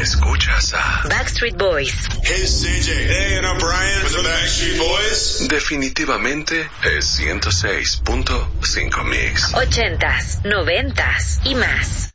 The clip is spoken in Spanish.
Escuchas a Backstreet Boys. Hey, it's CJ. Hey, and I'm Brian with the Backstreet Boys. Definitivamente es 106.5 Mix. 80s, 90s y más.